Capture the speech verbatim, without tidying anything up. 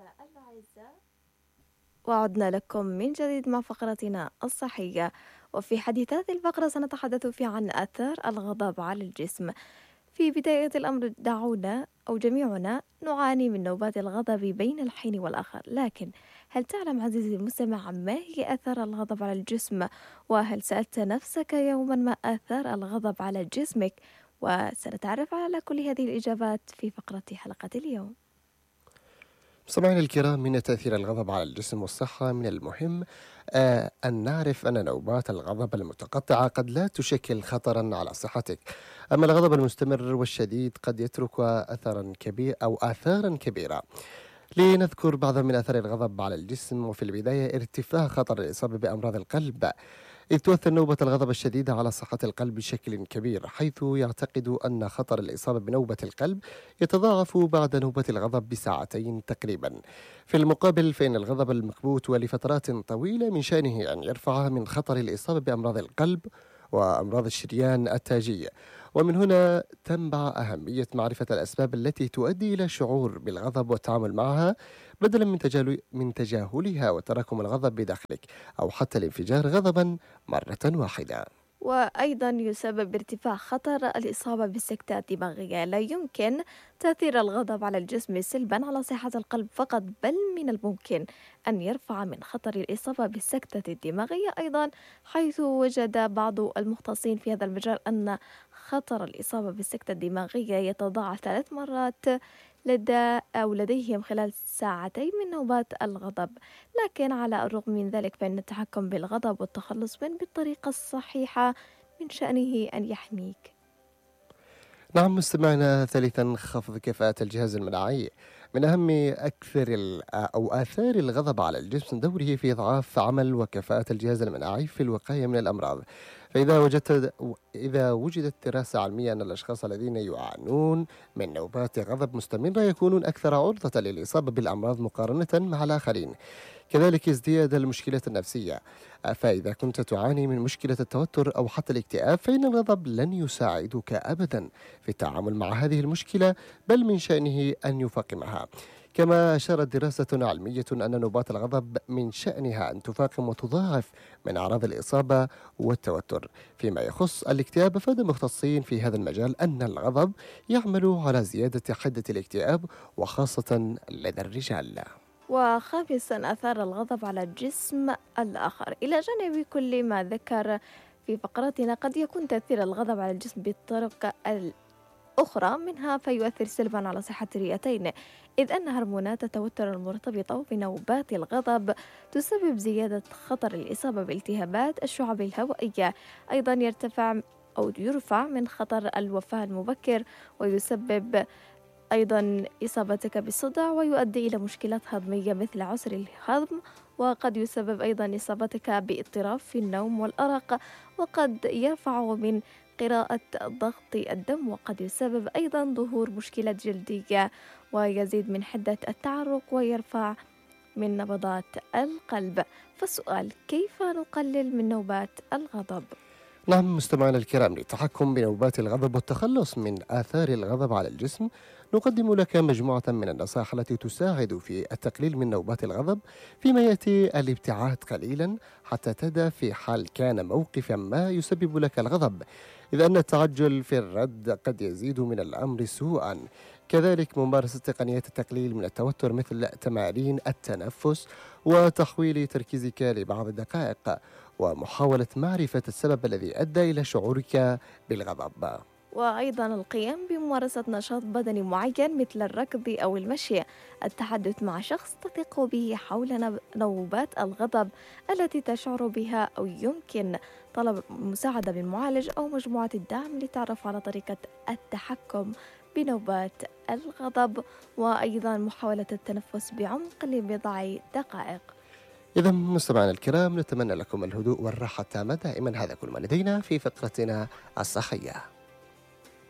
مستمعينا الأعزاء، وعدنا لكم من جديد مع فقرتنا الصحية. وفي حديث هذه الفقرة سنتحدث فيها عن آثار الغضب على الجسم. في بداية الأمر دعونا أو جميعنا نعاني من نوبات الغضب بين الحين والآخر، لكن هل تعلم عزيزي المستمع ما هي آثار الغضب على الجسم؟ وهل سألت نفسك يوما ما آثار الغضب على جسمك؟ وسنتعرف على كل هذه الإجابات في فقرة حلقة اليوم. مستمعينا الكرام، من تأثير الغضب على الجسم والصحة من المهم آه أن نعرف أن نوبات الغضب المتقطعة قد لا تشكل خطرا على صحتك، أما الغضب المستمر والشديد قد يترك أثرا كبير أو آثارا كبيرة. لنذكر بعض من آثار الغضب على الجسم، وفي البداية ارتفاع خطر الإصابة بأمراض القلب، إذ تؤثر نوبة الغضب الشديدة على صحة القلب بشكل كبير، حيث يعتقد أن خطر الإصابة بنوبة القلب يتضاعف بعد نوبة الغضب بساعتين تقريبا. في المقابل، فإن الغضب المكبوت ولفترات طويلة من شأنه أن يرفع من خطر الإصابة بأمراض القلب وأمراض الشريان التاجي. ومن هنا تنبع أهمية معرفة الأسباب التي تؤدي إلى شعور بالغضب والتعامل معها، بدلا من تجاهل من تجاهلها وتراكم الغضب بداخلك، أو حتى الانفجار غضبا مرة واحدة. وأيضا يسبب ارتفاع خطر الإصابة بالسكتة الدماغية. لا يمكن تأثير الغضب على الجسم سلبا على صحة القلب فقط، بل من الممكن أن يرفع من خطر الإصابة بالسكتة الدماغية أيضا، حيث وجد بعض المختصين في هذا المجال أن خطر الإصابة بالسكتة الدماغية يتضاعف ثلاث مرات لدى أو لديهم خلال ساعتين من نوبات الغضب. لكن على الرغم من ذلك، فإن التحكم بالغضب والتخلص منه بالطريقة الصحيحة من شأنه أن يحميك. نعم مستمعنا، ثالثا خفض كفاءة الجهاز المناعي. من أهم أكثر ال- أو آثار الغضب على الجسم دوره في إضعاف عمل وكفاءة الجهاز المناعي في الوقاية من الأمراض. فإذا وجدت إذا وجدت دراسة علمية أن الأشخاص الذين يعانون من نوبات غضب مستمرة يكونون أكثر عرضة للإصابة بالأمراض مقارنة مع الآخرين. كذلك ازدياد المشكلة النفسية، فإذا كنت تعاني من مشكلة التوتر أو حتى الاكتئاب، فإن الغضب لن يساعدك أبدا في التعامل مع هذه المشكلة، بل من شأنه أن يفاقمها. كما أشارت دراسة علمية أن نوبات الغضب من شأنها أن تفاقم وتضاعف من أعراض الإصابة والتوتر. فيما يخص الاكتئاب، أفاد مختصين في هذا المجال أن الغضب يعمل على زيادة حدة الاكتئاب، وخاصة لدى الرجال. وخامسا أثار الغضب على الجسم الآخر. إلى جانب كل ما ذكر في فقرتنا، قد يكون تأثير الغضب على الجسم بالطرق الأخرى منها فيؤثر سلبا على صحة الرئتين، إذ أن هرمونات التوتر المرتبطة بنوبات الغضب تسبب زيادة خطر الإصابة بالتهابات الشعب الهوائية. أيضا يرتفع أو يرفع من خطر الوفاة المبكر، ويسبب أيضا إصابتك بالصداع، ويؤدي إلى مشكلات هضمية مثل عسر الهضم، وقد يسبب أيضا إصابتك باضطراب في النوم والأرق، وقد يرفع من قراءة ضغط الدم، وقد يسبب أيضا ظهور مشكلة جلدية، ويزيد من حدة التعرق، ويرفع من نبضات القلب. فالسؤال: كيف نقلل من نوبات الغضب؟ نعم مستمعينا الكرام، للتحكم بنوبات الغضب والتخلص من آثار الغضب على الجسم، نقدم لك مجموعة من النصائح التي تساعد في التقليل من نوبات الغضب، فيما يأتي الابتعاد قليلا حتى تدى في حال كان موقفا ما يسبب لك الغضب، إذ أن التعجل في الرد قد يزيد من الأمر سوءا. كذلك ممارسة تقنيات التقليل من التوتر مثل تمارين التنفس وتحويل تركيزك لبعض الدقائق، ومحاولة معرفة السبب الذي أدى إلى شعورك بالغضب. وأيضا القيام بممارسة نشاط بدني معين مثل الركض أو المشي، التحدث مع شخص تثق به حول نب- نوبات الغضب التي تشعر بها، أو يمكن طلب مساعدة من معالج أو مجموعة الدعم للتعرف على طريقة التحكم بنوبات الغضب، وأيضا محاولة التنفس بعمق لبضع دقائق. إذا مستمعينا الكرام، نتمنى لكم الهدوء والراحة التامة دائما. هذا كل ما لدينا في فقرتنا الصحية.